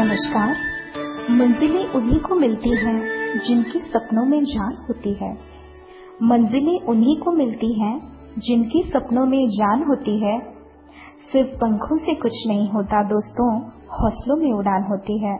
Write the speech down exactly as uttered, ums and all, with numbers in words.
नमस्कार। मंजिलें उन्हीं को मिलती हैं जिनकी सपनों में जान होती है। मंजिलें उन्हीं को मिलती हैं जिनकी सपनों में जान होती है। सिर्फ पंखों से कुछ नहीं होता दोस्तों, हौसलों में उड़ान होती है।